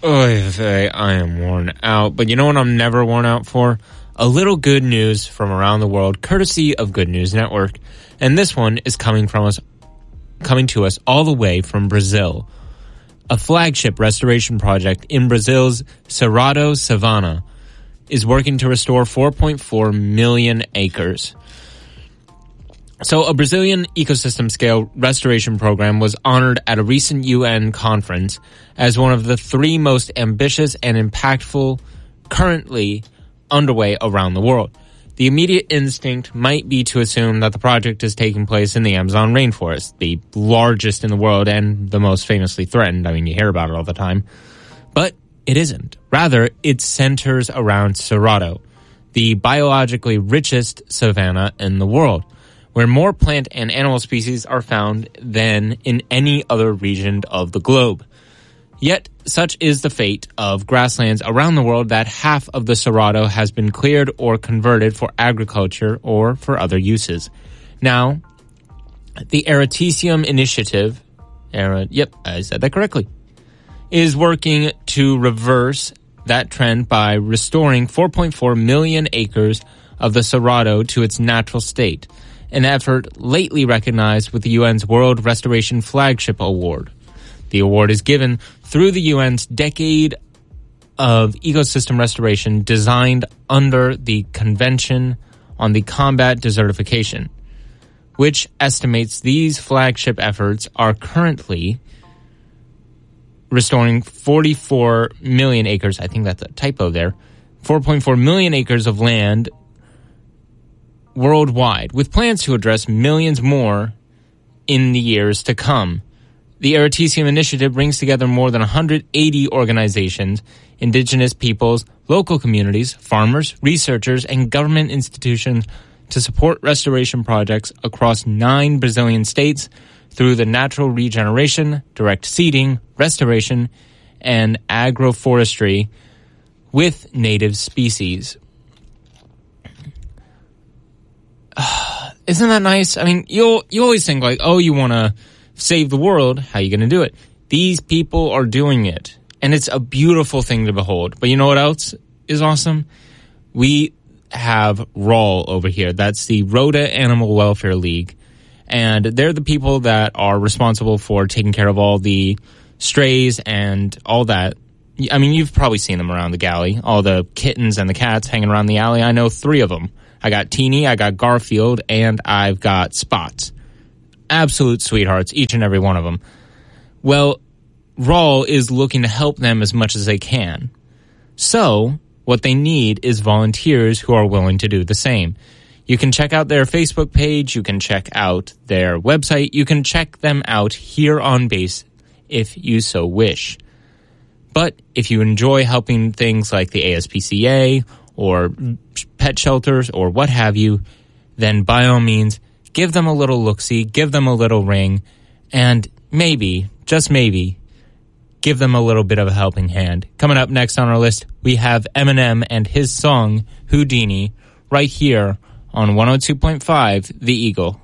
I am worn out. But you know what I'm never worn out for? A little good news from around the world, courtesy of Good News Network. And this one is coming to us all the way from Brazil. A flagship restoration project in Brazil's Cerrado Savannah is working to restore 4.4 million acres. So a Brazilian ecosystem-scale restoration program was honored at a recent UN conference as one of the 3 most ambitious and impactful currently underway around the world. The immediate instinct might be to assume that the project is taking place in the Amazon rainforest, the largest in the world and the most famously threatened. I mean, you hear about it all the time. But it isn't. Rather, it centers around Cerrado, the biologically richest savanna in the world, where more plant and animal species are found than in any other region of the globe. Yet, such is the fate of grasslands around the world that half of the Cerrado has been cleared or converted for agriculture or for other uses. Now, the Artesium Initiative, I said that correctly, is working to reverse that trend by restoring 4.4 million acres of the Cerrado to its natural state, an effort lately recognized with the UN's World Restoration Flagship Award. The award is given through the UN's Decade of Ecosystem Restoration designed under the Convention on the Combat Desertification, which estimates these flagship efforts are currently restoring 44 million acres. I think that's a typo there. 4.4 million acres of land worldwide, with plans to address millions more in the years to come. The Artesium Initiative brings together more than 180 organizations, indigenous peoples, local communities, farmers, researchers, and government institutions to support restoration projects across 9 Brazilian states through the natural regeneration, direct seeding, restoration, and agroforestry with native species. Isn't that nice? I mean, you always think like, oh, you want to save the world. How are you going to do it? These people are doing it. And it's a beautiful thing to behold. But you know what else is awesome? We have RAL over here. That's the Rota Animal Welfare League. And they're the people that are responsible for taking care of all the strays and all that. I mean, you've probably seen them around the galley. All the kittens and the cats hanging around the alley. I know 3 of them. I got Teeny, I got Garfield, and I've got Spots. Absolute sweethearts, each and every one of them. Well, RAL is looking to help them as much as they can. So, what they need is volunteers who are willing to do the same. You can check out their Facebook page, you can check out their website, you can check them out here on base if you so wish. But if you enjoy helping things like the ASPCA or pet shelters or what have you, then by all means, give them a little look-see, give them a little ring, and maybe, just maybe, give them a little bit of a helping hand. Coming up next on our list, we have Eminem and his song, Houdini, right here on 102.5 The Eagle.